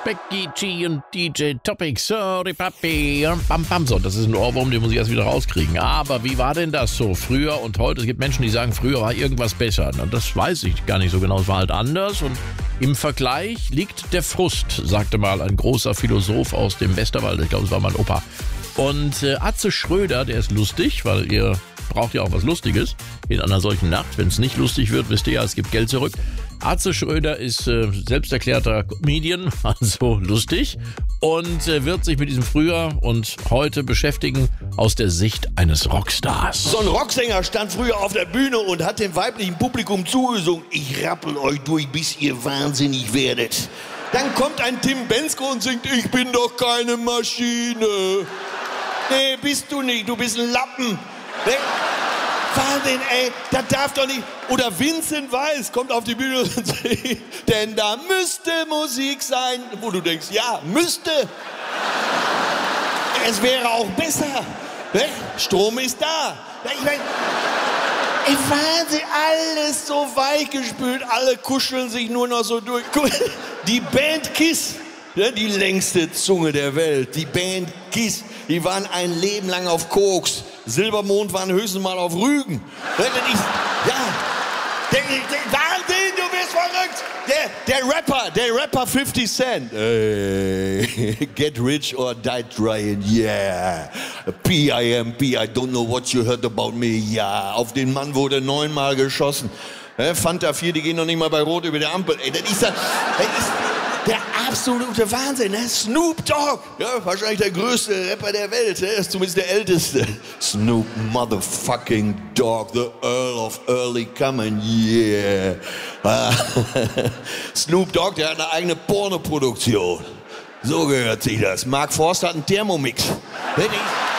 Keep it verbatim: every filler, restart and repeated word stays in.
Becky G und D J Topic, sorry Papi, bam bam so. Das ist ein Ohrwurm, den muss ich erst wieder rauskriegen. Aber wie war denn das so früher und heute? Es gibt Menschen, die sagen, früher war irgendwas besser. Und das weiß ich gar nicht so genau. Es war halt anders und im Vergleich liegt der Frust, sagte mal ein großer Philosoph aus dem Westerwald. Ich glaube, es war mein Opa. Und äh, Atze Schröder, der ist lustig, weil ihr braucht ja auch was Lustiges in einer solchen Nacht. Wenn es nicht lustig wird, wisst ihr ja, es gibt Geld zurück. Atze Schröder ist äh, selbsterklärter Comedian, also lustig, und äh, wird sich mit diesem Früher und Heute beschäftigen aus der Sicht eines Rockstars. So ein Rocksänger stand früher auf der Bühne und hat dem weiblichen Publikum zugesungen: Ich rappel euch durch, bis ihr wahnsinnig werdet. Dann kommt ein Tim Bendzko und singt: Ich bin doch keine Maschine. Nee, bist du nicht, du bist ein Lappen. Nee. Wahnsinn, ey, das darf doch nicht. Oder Vincent Weiss kommt auf die Bühne und singt: Denn da müsste Musik sein. Wo du denkst, ja, müsste. Es wäre auch besser. Ne? Strom ist da. Ich mein, ey, Wahnsinn, alles so weichgespült. Alle kuscheln sich nur noch so durch. Die Band Kiss, ne? Die längste Zunge der Welt. Die Band Kiss, die waren ein Leben lang auf Koks. Silbermond waren höchstens mal auf Rügen. Ja, der, der, Wahnsinn, du bist verrückt. Der, der Rapper, der Rapper fifty Cent. Hey, get rich or die trying, yeah. P I M P, I don't know what you heard about me, ja. Auf den Mann wurde neunmal geschossen. Fanta vier, die gehen noch nicht mal bei Rot über die Ampel. Ey, das ist, das ist der absolute Wahnsinn, ne? Snoop Dogg, ja, wahrscheinlich der größte Rapper der Welt, ne? Ist zumindest der älteste. Snoop Motherfucking Dogg, the Earl of Early Coming, yeah. Snoop Dogg, der hat eine eigene Pornoproduktion. So gehört sich das. Mark Forster hat einen Thermomix.